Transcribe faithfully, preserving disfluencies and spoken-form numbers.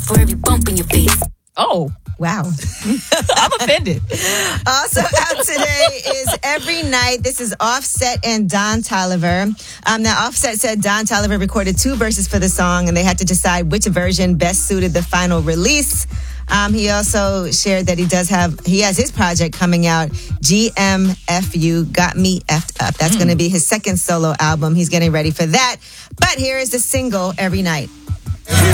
For every bump in your face. Oh, wow. I'm offended. Also out today is Every Night. This is Offset and Don Toliver. Um, now, Offset said Don Toliver recorded two verses for the song, and they had to decide which version best suited the final release. Um, he also shared that he does have, he has his project coming out, G M F U, Got Me Effed Up. That's mm. going to be his second solo album. He's getting ready for that. But here is the single, Every Night.